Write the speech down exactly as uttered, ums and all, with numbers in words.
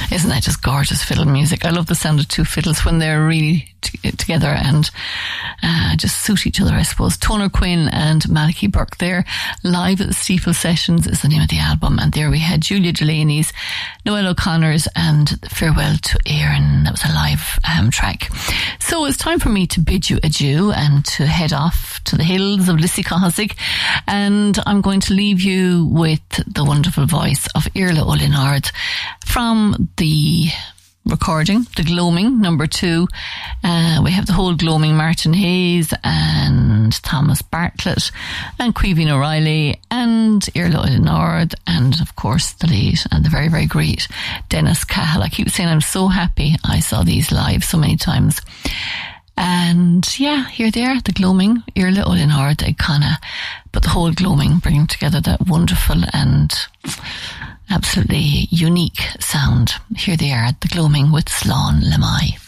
Isn't that just gorgeous fiddle music? I love the sound of two fiddles when they're really t- together and uh, just suit each other, I suppose. Toner Quinn and Malachy Burke there. Live at the Steeple Sessions is the name of the album. And there we had Julia Delaney's, Noel O'Connor's and Farewell to Erin. That was a live um, track. So it's time for me to bid you adieu and to head off to the hills of Lissycohosick. And I'm going to leave you with the wonderful voice of Irla Olinard from the recording, The Gloaming, number two. Uh, we have the whole Gloaming, Martin Hayes and Thomas Bartlett and Queeveen O'Reilly and Irla Olinard and, of course, the late and the very, very great Dennis Cahill. I keep saying I'm so happy I saw these live so many times. And yeah, here they are, The Gloaming, Irla Olinard, Icona, but the whole Gloaming bringing together that wonderful and absolutely unique sound. Here they are, The Gloaming with Slán Lamai.